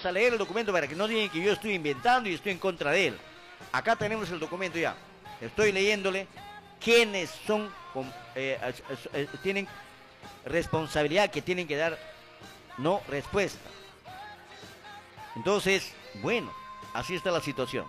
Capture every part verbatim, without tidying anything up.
vamos a leer el documento para que no digan que yo estoy inventando y estoy en contra de él. Acá tenemos el documento ya. Estoy leyéndole quiénes son, eh, eh, eh, tienen responsabilidad, que tienen que dar no respuesta. Entonces, bueno, así está la situación.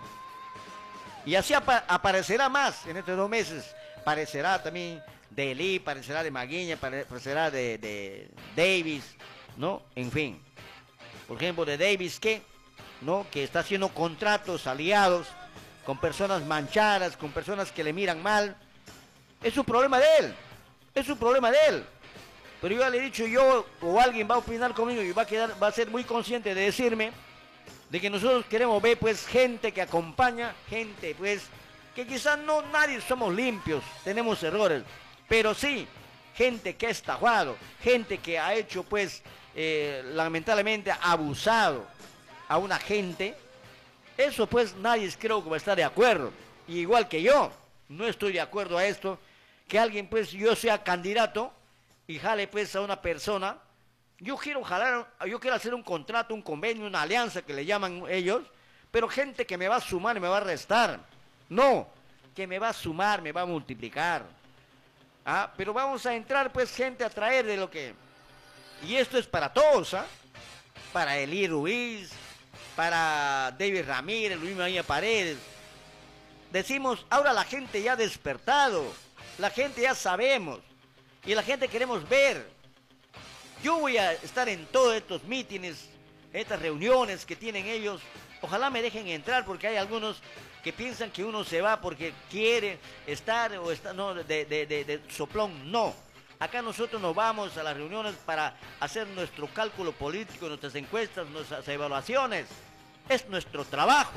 Y así ap aparecerá más en estos dos meses. Aparecerá también de Eli, aparecerá de Maguiña, aparecerá de, de Davis, ¿no? En fin. Por ejemplo, de Davis, ¿qué? ¿No? Que está haciendo contratos aliados con personas manchadas, con personas que le miran mal. Es un problema de él. Es un problema de él. Pero yo ya le he dicho, yo o alguien va a opinar conmigo y va a quedar, va a ser muy consciente de decirme de que nosotros queremos ver pues gente que acompaña, gente pues que quizás no nadie somos limpios, tenemos errores, pero sí gente que ha estafado, gente que ha hecho pues eh, lamentablemente abusado a una gente. Eso pues nadie creo que va a estar de acuerdo, y igual que yo no estoy de acuerdo a esto, que alguien pues yo sea candidato y jale pues a una persona. Yo quiero jalar, yo quiero hacer un contrato, un convenio, una alianza que le llaman ellos, pero gente que me va a sumar y me va a restar. No, que me va a sumar, me va a multiplicar. Ah, pero vamos a entrar pues gente a traer de lo que... Y esto es para todos, ¿ah? Para Eli Ruiz, para David Ramírez, Luis María Paredes. Decimos, ahora la gente ya ha despertado, la gente ya sabemos, y la gente queremos ver. Yo voy a estar en todos estos mítines, estas reuniones que tienen ellos. Ojalá me dejen entrar, porque hay algunos que piensan que uno se va porque quiere estar o está, no, de, de, de, de soplón. No, acá nosotros nos vamos a las reuniones para hacer nuestro cálculo político, nuestras encuestas, nuestras evaluaciones. Es nuestro trabajo.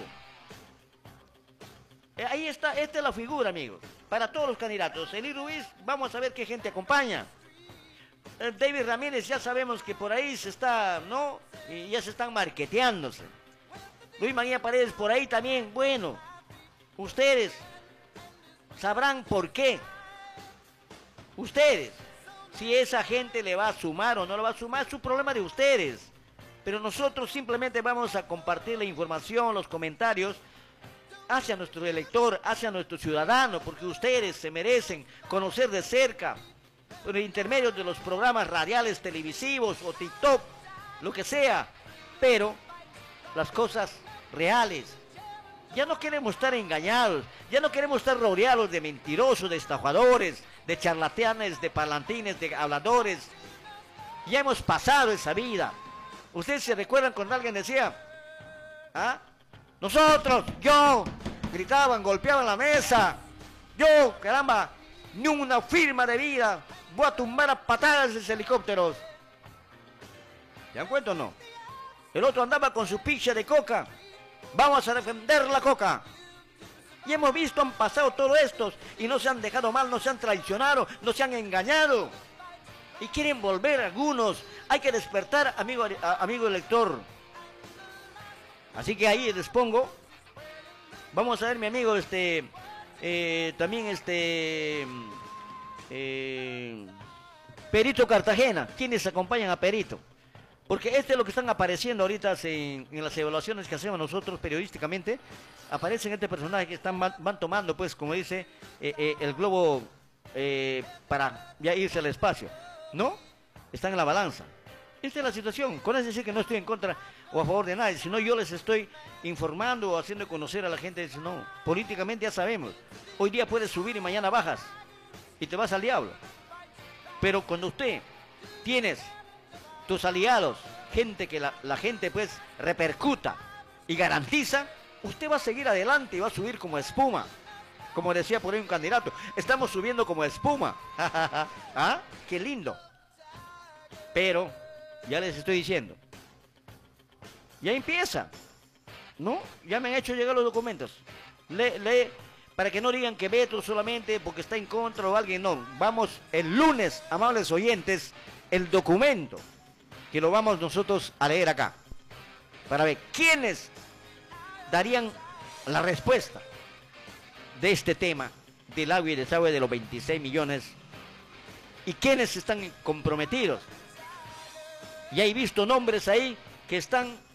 Ahí está, esta es la figura, amigos, para todos los candidatos. Eli Ruiz, vamos a ver qué gente acompaña. David Ramírez, ya sabemos que por ahí se está, ¿no? Y ya se están marqueteándose. Luis María Paredes por ahí también. Bueno, ustedes sabrán por qué. Ustedes, si esa gente le va a sumar o no le va a sumar, es su problema de ustedes. Pero nosotros simplemente vamos a compartir la información, los comentarios hacia nuestro elector, hacia nuestro ciudadano, porque ustedes se merecen conocer de cerca, por el intermedio de los programas radiales, televisivos o TikTok, lo que sea, pero las cosas reales. Ya no queremos estar engañados, ya no queremos estar rodeados de mentirosos, de estafadores, de charlatanes, de parlantines, de habladores. Ya hemos pasado esa vida. ¿Ustedes se recuerdan cuando alguien decía, ¿ah? Nosotros, yo, gritaban, golpeaban la mesa, yo, caramba, ni una firma de vida, voy a tumbar a patadas esos helicópteros? ¿Se dan cuenta o no? El otro andaba con su picha de coca, vamos a defender la coca. Y hemos visto, han pasado todos estos y no se han dejado mal, no se han traicionado, no se han engañado. Y quieren volver algunos. Hay que despertar, amigo, amigo elector. Así que ahí les pongo. Vamos a ver, mi amigo, este... Eh, también este... Eh, Perito Cartagena. ¿Quiénes acompañan a Perito? Porque este es lo que están apareciendo ahorita en, en las evaluaciones que hacemos nosotros periodísticamente. Aparecen este personaje que están van, van tomando, pues, como dice, eh, eh, el globo eh, para ya irse al espacio. ¿No? Están en la balanza. Esta es la situación. Con eso decir que no estoy en contra o a favor de nadie, sino yo les estoy informando o haciendo conocer a la gente. No, políticamente ya sabemos. Hoy día puedes subir y mañana bajas y te vas al diablo. Pero cuando usted tienes tus aliados, gente que la, la gente pues repercuta y garantiza, usted va a seguir adelante y va a subir como espuma. Como decía por ahí un candidato, estamos subiendo como espuma. ¿Ah? ¡Qué lindo! Pero, ya les estoy diciendo, ya empieza, ¿no? Ya me han hecho llegar los documentos. Lee, lee, para que no digan que Beto solamente porque está en contra o alguien, no. Vamos el lunes, amables oyentes, el documento, que lo vamos nosotros a leer acá, para ver quiénes darían la respuesta de este tema del agua y desagüe de los veintiséis millones y quiénes están comprometidos. Y he visto nombres ahí que están